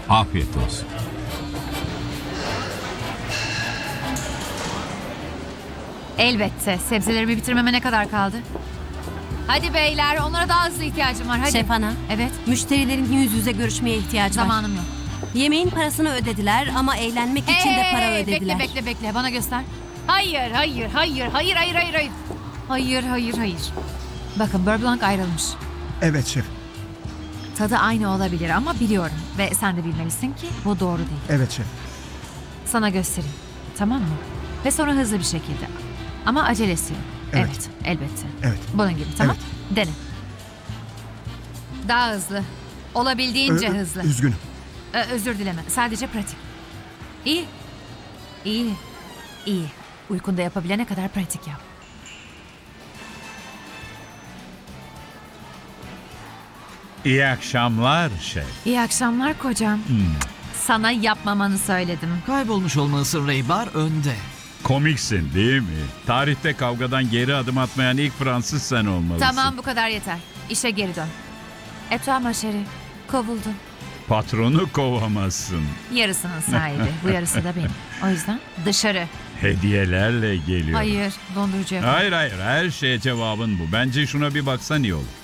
Afiyet olsun. Elbette. Sebzelerimi bitirmeme ne kadar kaldı? Hadi beyler, onlara daha hızlı ihtiyacım var. Hadi. Şef Ana, Evet, müşterilerin yüz yüze görüşmeye ihtiyacı var. zamanım yok. Yemeğin parasını ödediler ama eğlenmek için de para ödediler. Bekle. Bana göster. Hayır. Hayır. Bakın, Beurre Blanc ayrılmış. Evet şef. Tadı aynı olabilir ama biliyorum. Ve sen de bilmelisin ki bu doğru değil. Evet şef. Sana göstereyim. Tamam mı? Ve sonra hızlı bir şekilde. Ama acelesi yok. Evet. Elbette. Evet. Bunun gibi, tamam? Dene. Daha hızlı. Olabildiğince hızlı. Üzgünüm. Özür dileme. Sadece pratik. İyi. Uykunda yapabilene kadar pratik yap. İyi akşamlar şef. İyi akşamlar kocam. Sana yapmamanı söyledim. Kaybolmuş olmalısın Raybar önde. Komiksin değil mi? Tarihte kavgadan geri adım atmayan ilk Fransız sen olmalısın. Tamam, bu kadar yeter. İşe geri dön. Etwa maşeri. Kovuldun. Patronu kovamazsın. Yarısının sahibi. Bu yarısı da benim. O yüzden dışarı. Hediyelerle geliyor. Hayır. Dondurucuya koy. Hayır. Her şeye cevabın bu. Bence şuna bir baksan iyi olur.